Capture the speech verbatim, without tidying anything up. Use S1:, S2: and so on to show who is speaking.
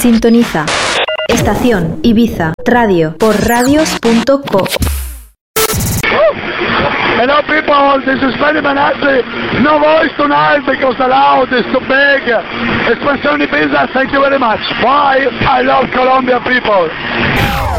S1: Sintoniza Estación Ibiza Radio por radios punto co.
S2: Hello people, this is Freddy Manassi. No voice tonight because the loud is too big. Expansione Ibiza, thank you very much. Bye, I love Colombia people.